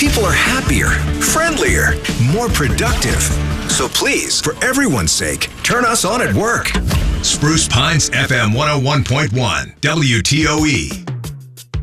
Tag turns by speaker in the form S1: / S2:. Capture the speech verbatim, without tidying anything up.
S1: people are happier, friendlier, more productive. So please, for everyone's sake, turn us on at work.
S2: Spruce Pines F M one oh one point one, W T O E.